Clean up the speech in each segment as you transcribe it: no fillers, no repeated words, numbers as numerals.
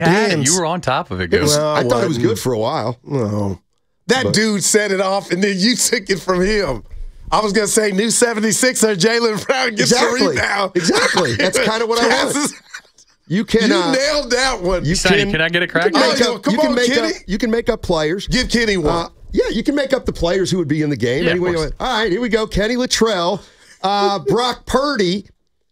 You were on top of it, Goose. I thought it was good for a while. No. That dude set it off, and then you took it from him. I was going to say, new 76er, Jaylen Brown gets the rebound. Exactly. That's kind of what I wanted. You nailed that one. Sonny, can I get a crack? You can make up players. Give Kenny one. Yeah, you can make up the players who would be in the game. Yeah, anyway, all right, here we go. Kenny Luttrell. Brock Purdy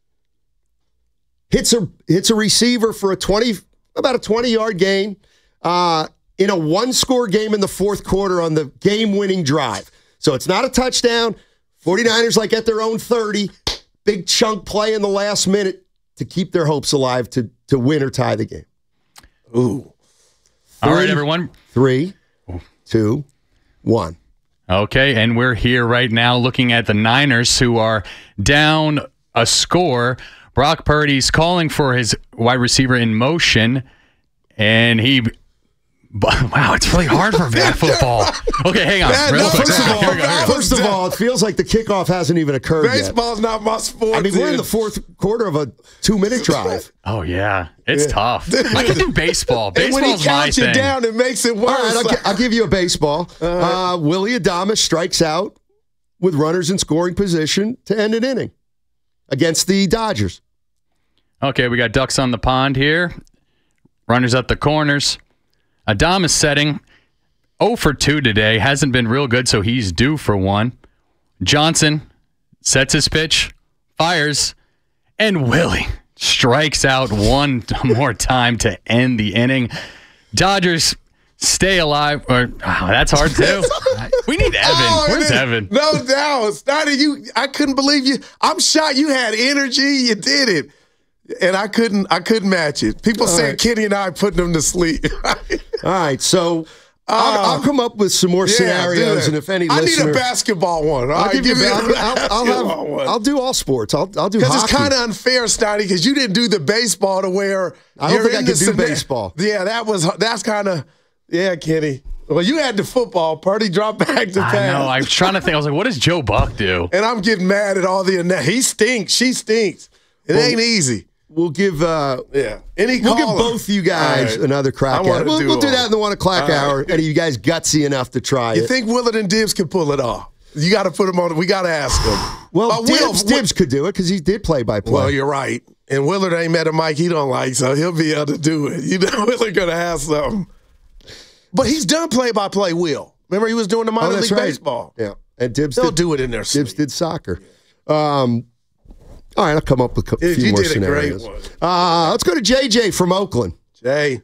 hits a receiver for about a 20-yard gain in a one-score game in the fourth quarter on the game-winning drive. So it's not a touchdown. 49ers at their own 30. Big chunk play in the last minute to keep their hopes alive to win or tie the game. Ooh. All right, everyone. 3, 2, 1. Okay, and we're here right now looking at the Niners, who are down a score. Brock Purdy's calling for his wide receiver in motion, and he... Wow, it's really hard for bad football. Okay, hang on. First of all, it feels like the kickoff hasn't even occurred yet. Baseball's not my sport. I mean, we're in the fourth quarter of a 2-minute drive. Oh, yeah. It's tough. I can do baseball. Baseball's when he counts you down, it makes it worse. All right, I'll give you a baseball. Willie Adames strikes out with runners in scoring position to end an inning against the Dodgers. Okay, we got ducks on the pond here. Runners at the corners. Adames setting 0 for 2 today. Hasn't been real good, so he's due for one. Johnson sets his pitch, fires, and Willie strikes out one more time to end the inning. Dodgers stay alive. That's hard, too. We need Evan. Where's Evan? No doubt. I couldn't believe you. I'm shocked you had energy. You did it. And I couldn't match it. People saying Kenny and I putting them to sleep. All right, so I'll come up with some more scenarios, and if any listener, I need a basketball one. I'll give you. I'll do all sports. I'll do hockey. Because it's kind of unfair, Stoney, because you didn't do the baseball to where I don't think I could do baseball. Yeah, that's kind of Kenny. Well, you had the football. Purdy dropped back to pass. I know. I was trying to think. I was like, what does Joe Buck do? And I'm getting mad at all the he stinks. She stinks. It ain't easy. We'll give we'll give both you guys another crack at it. We'll do that in the 1 o'clock hour. Any of you guys gutsy enough to try it? You think Willard and Dibbs can pull it off? You got to put them on. We got to ask them. Well, Dibbs could do it because he did play-by-play. Well, you're right. And Willard ain't met a mic he don't like, so he'll be able to do it. You know, Willard going to have something. But he's done play-by-play, Will. Remember he was doing the minor league baseball. Yeah, and Dibbs They'll do it in their sleep. Dibbs did soccer. All right, I'll come up with a few more scenarios. Let's go to JJ from Oakland. Jay.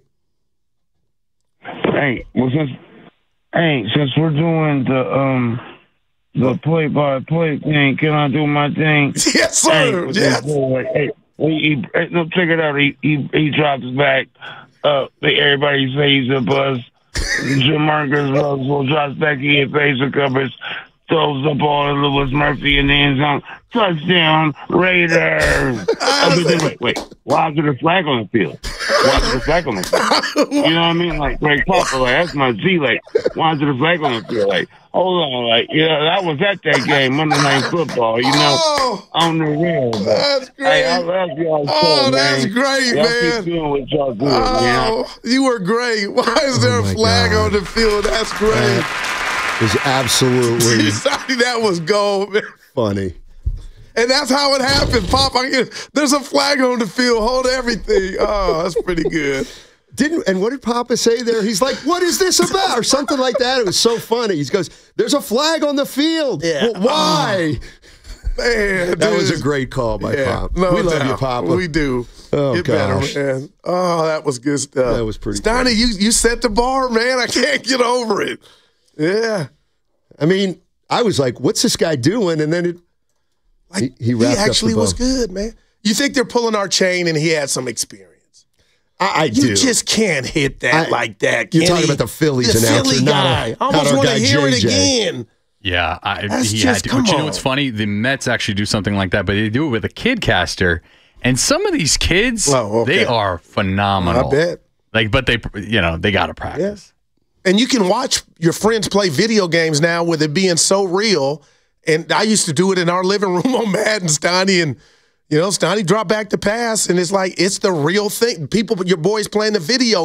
Hey, since we're doing the play-by-play thing, can I do my thing? Yes, sir. Yes. No, check it out. He drops back. Everybody says a buzz. Jamarcus Russell drops back. He hit face and covers. Throws the ball to Lewis Murphy in the end zone. Touchdown, Raiders. Wait. Why is there a flag on the field? Why is there a flag on the field? You know what I mean? Like, Greg Popper, that's my G. Why is there a flag on the field? Hold on. That was at that game, Monday Night Football, on the real. That's great. Hey, I love y'all so, that's man. great, y'all man. Keep doing what y'all doing, man. You were great. Why is there a flag on the field? That's great. Was absolutely that was gold, man. Funny. And that's how it happened, Pop. There's a flag on the field. Hold everything. Oh, that's pretty good. And what did Papa say there? He's like, what is this about? Or something like that. It was so funny. He goes, there's a flag on the field. Yeah. Well, why? Man, that was a great call by Pop. No we love doubt. you, Papa. We do. Oh, Get gosh. better, man. Oh, that was good stuff. That was pretty Stoney, you set the bar, man. I can't get over it. Yeah. I mean, I was like, what's this guy doing? And then he wrapped up actually the bow. was good, man. You think they're pulling our chain and he had some experience? I do. You just can't hit that like that, You're Kenny. talking about the Phillies the announcer, Philly guy. I almost want to hear it again. Yeah, he had to. But you know what's funny? The Mets actually do something like that, but they do it with a kid caster. And some of these kids, they are phenomenal. I bet. But they got to practice. Yeah. And you can watch your friends play video games now with it being so real. And I used to do it in our living room on Madden, Stoney, and You know, Stoney dropped back to pass, and it's like it's the real thing. People, your boys playing the video